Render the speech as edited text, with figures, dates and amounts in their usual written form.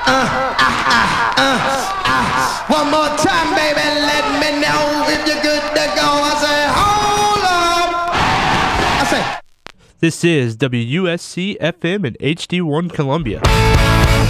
One more time, baby, let me know if you're good to go. I say, hold up. I say, This is WUSC FM in HD1 Columbia.